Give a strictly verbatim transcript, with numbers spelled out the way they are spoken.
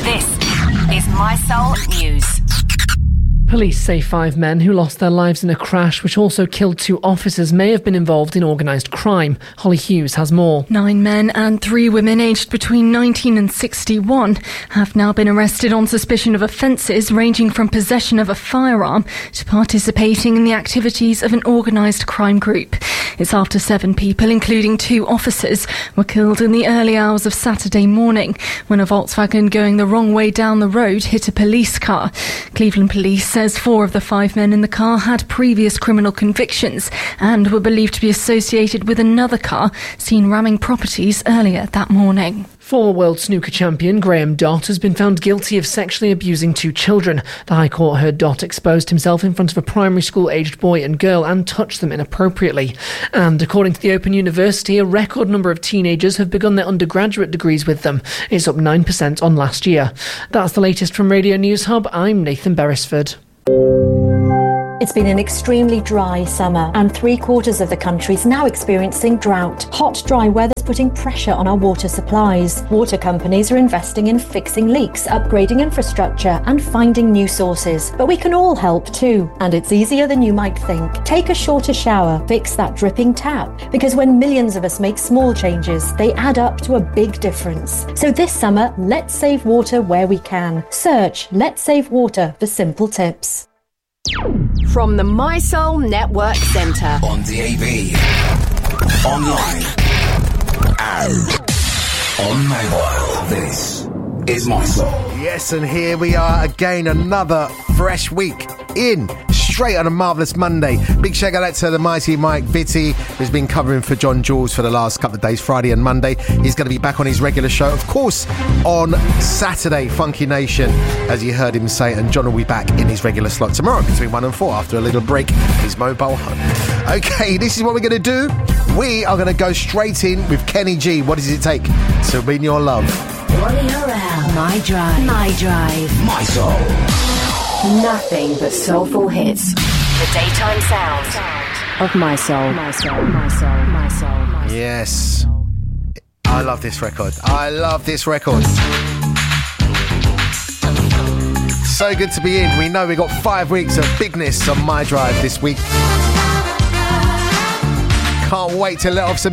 This is My Soul News. Police say five men who lost their lives in a crash which also killed two officers may have been involved in organised crime. Holly Hughes has more. Nine men and three women aged between nineteen and sixty-one have now been arrested on suspicion of offences ranging from possession of a firearm to participating in the activities of an organised crime group. It's after seven people, including two officers, were killed in the early hours of Saturday morning when a Volkswagen going the wrong way down the road hit a police car. Cleveland Police says four of the five men in the car had previous criminal convictions and were believed to be associated with another car seen ramming properties earlier that morning. Former world snooker champion Graham Dott has been found guilty of sexually abusing two children. The High Court heard Dott exposed himself in front of a primary school-aged boy and girl and touched them inappropriately. And according to the Open University, a record number of teenagers have begun their undergraduate degrees with them. It's up nine percent on last year. That's the latest from Radio News Hub. I'm Nathan Beresford. It's been an extremely dry summer and three quarters of the country is now experiencing drought. Hot, dry weather's putting pressure on our water supplies. Water companies are investing in fixing leaks, upgrading infrastructure and finding new sources. But we can all help too, and it's easier than you might think. Take a shorter shower, fix that dripping tap, because when millions of us make small changes, they add up to a big difference. So this summer, let's save water where we can. Search Let's Save Water for simple tips. From the My Soul Network Centre. On the A B, online, and on mobile. This is My Soul. Yes, and here we are again, another fresh week in, straight on a marvellous Monday. Big shout out to the mighty Mike Vitti, who's been covering for John Jules for the last couple of days, Friday and Monday. He's going to be back on his regular show, of course, on Saturday, Funky Nation, as you heard him say, and John will be back in his regular slot tomorrow between one and four after a little break in his mobile home. Okay, this is what we're going to do. We are going to go straight in with Kenny G. What does it take to win your love? Radio L, My Drive, My Drive, My Soul. Nothing but soulful hits. The daytime sounds of My Soul. My Soul, My Soul, My Soul, My Soul. Yes. I love this record. I love this record. So good to be in. We know we got five weeks of bigness on My Drive this week. Can't wait to let off some